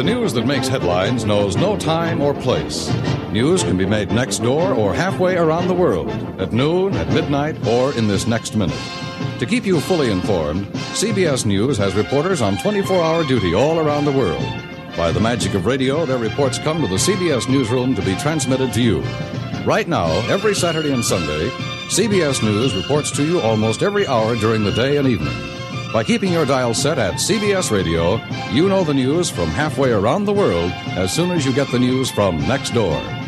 news that makes headlines knows no time or place. News can be made next door or halfway around the world, at noon, at midnight, or in this next minute. To keep you fully informed, CBS News has reporters on 24-hour duty all around the world. By the magic of radio, their reports come to the CBS newsroom to be transmitted to you. Right now, every Saturday and Sunday, CBS News reports to you almost every hour during the day and evening. By keeping your dial set at CBS Radio, you know the news from halfway around the world as soon as you get the news from next door.